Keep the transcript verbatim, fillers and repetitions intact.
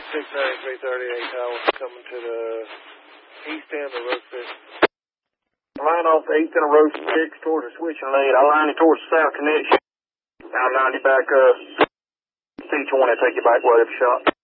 six ninety-three thirty-eight tower coming to the east end of road six. Line off the east end of road six towards the switching lead. I line it towards the south connection. Now ninety back, uh, C twenty, take you back where they've shot.